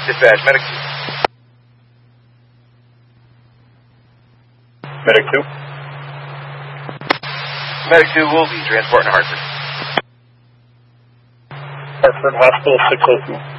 Dispatch, Medic 2. Medic 2. Medic 2 will be transporting to Hartford. Hartford Hospital 602.